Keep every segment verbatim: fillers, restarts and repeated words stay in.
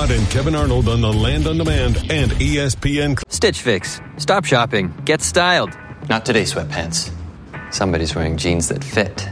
Gerard and Kevin Arnold on the Land on Demand and E S P N. Stitch Fix. Stop shopping. Get styled. Not today, sweatpants. Somebody's wearing jeans that fit.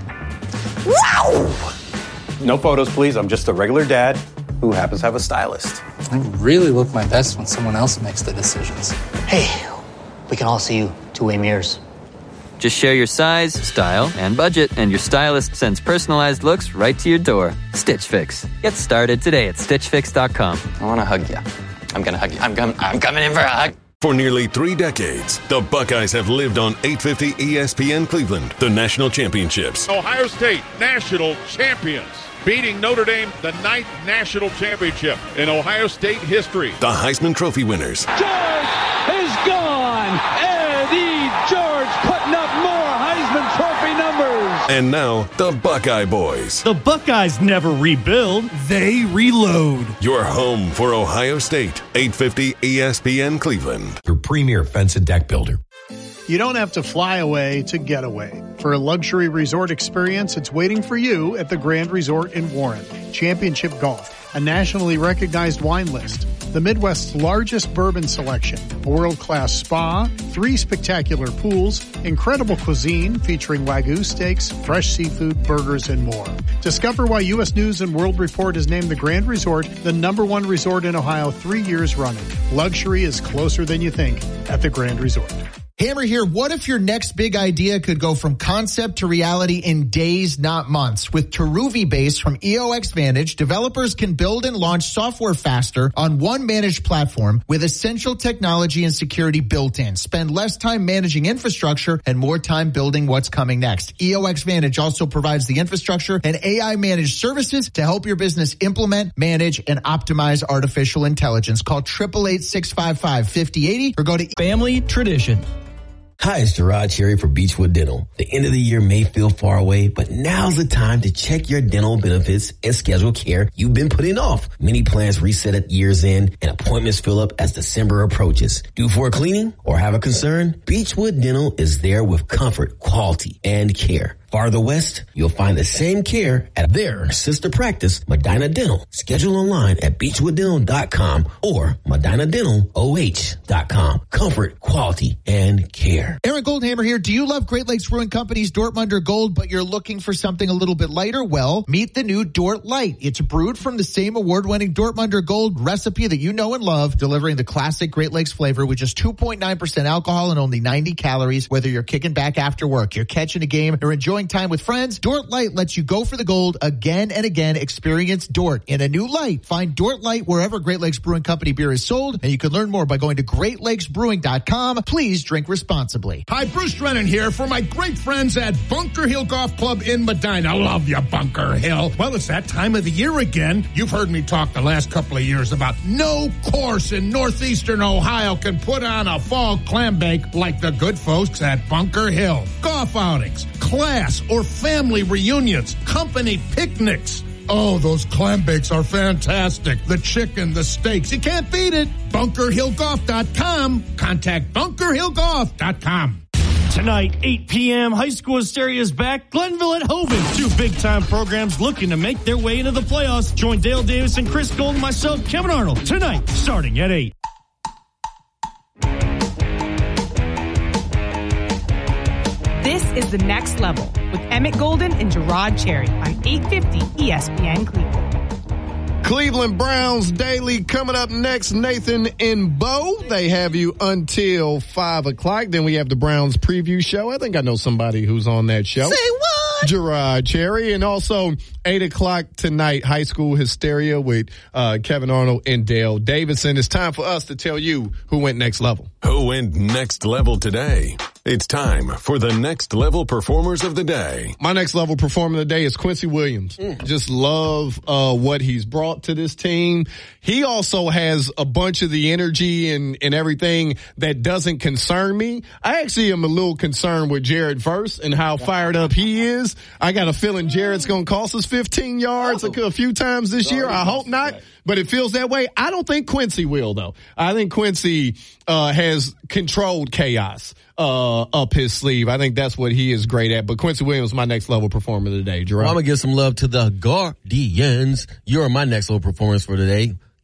Wow! No photos, please. I'm just a regular dad who happens to have a stylist. I really look my best when someone else makes the decisions. Hey, we can all see you two-way mirrors. Just share your size, style, and budget, and your stylist sends personalized looks right to your door. Stitch Fix. Get started today at stitch fix dot com. I want to hug you. I'm going to hug you. I'm, com- I'm coming in for a hug. For nearly three decades, the Buckeyes have lived on eight fifty E S P N Cleveland, the national championships. Ohio State, national champions, beating Notre Dame, the ninth national championship in Ohio State history. The Heisman Trophy winners. George is gone. Eddie George putting up more Heisman Trophy numbers. And now, the Buckeye Boys. The Buckeyes never rebuild, they reload. Your home for Ohio State, eight fifty E S P N Cleveland. Your premier fence and deck builder. You don't have to fly away to get away. For a luxury resort experience, it's waiting for you at the Grand Resort in Warren. Championship Golf, a nationally recognized wine list, the Midwest's largest bourbon selection, a world-class spa, three spectacular pools, incredible cuisine featuring Wagyu steaks, fresh seafood, burgers, and more. Discover why U S News and World Report has named the Grand Resort the number one resort in Ohio three years running. Luxury is closer than you think at the Grand Resort. Hammer here. What if your next big idea could go from concept to reality in days, not months? With Teruvi Base from E O X Vantage, developers can build and launch software faster on one managed platform with essential technology and security built in. Spend less time managing infrastructure and more time building what's coming next. E O X Vantage also provides the infrastructure and A I managed services to help your business implement, manage, and optimize artificial intelligence. Call eight eight eight, six five five, five zero eight zero or go to Family Tradition. Hi, it's Gerard Cherry for Beechwood Dental. The end of the year may feel far away, but now's the time to check your dental benefits and schedule care you've been putting off. Many plans reset at year's end and appointments fill up as December approaches. Due for a cleaning or have a concern? Beechwood Dental is there with comfort, quality, and care. Farther west, you'll find the same care at their sister practice, Medina Dental. Schedule online at beechwood dental dot com or medina dental o h dot com. Comfort, quality, and care. Aaron Goldhammer here. Do you love Great Lakes Brewing Company's Dortmunder Gold, but you're looking for something a little bit lighter? Well, meet the new Dort Light. It's brewed from the same award-winning Dortmunder Gold recipe that you know and love, delivering the classic Great Lakes flavor with just two point nine percent alcohol and only ninety calories. Whether you're kicking back after work, you're catching a game, or enjoying time with friends, Dort Light lets you go for the gold again and again. Experience Dort in a new light. Find Dort Light wherever Great Lakes Brewing Company beer is sold, and you can learn more by going to great lakes brewing dot com. Please drink responsibly. Hi, Bruce Drennan here for my great friends at Bunker Hill Golf Club in Medina. Love you, Bunker Hill. Well, it's that time of the year again. You've heard me talk the last couple of years about no course in northeastern Ohio can put on a fall clam bake like the good folks at Bunker Hill. Golf outings, class or family reunions, company picnics. Oh, those clam bakes are fantastic. The chicken, the steaks, you can't beat it. bunker hill golf dot com. Contact bunker hill golf dot com. Tonight, eight p.m., High School Hysteria is back. Glenville at Hovind. Two big-time programs looking to make their way into the playoffs. Join Dale Davis and Chris Gold and myself, Kevin Arnold, tonight, starting at eight. This is The Next Level with Emmett Golden and Gerard Cherry on eight fifty E S P N Cleveland. Cleveland Browns Daily coming up next. Nathan and Bo, they have you until five o'clock. Then we have the Browns preview show. I think I know somebody who's on that show. Say what? Gerard Cherry. And also eight o'clock tonight, High School Hysteria with uh, Kevin Arnold and Dale Davison. It's time for us to tell you who went next level. Who went next level today? It's time for the next level performers of the day. My next level performer of the day is Quincy Williams. Mm. Just love uh, what he's brought to this team. He also has a bunch of the energy and, and everything that doesn't concern me. I actually am a little concerned with Jared Verse and how fired up he is. I got a feeling Jared's going to cost us fifteen yards oh. a, a few times this year. I hope not. But it feels that way. I don't think Quincy will, though. I think Quincy uh has controlled chaos uh up his sleeve. I think that's what he is great at. But Quincy Williams, my next level performer of the day. Gerard. Well, I'm going to give some love to the Guardians. You're my next level performance for today.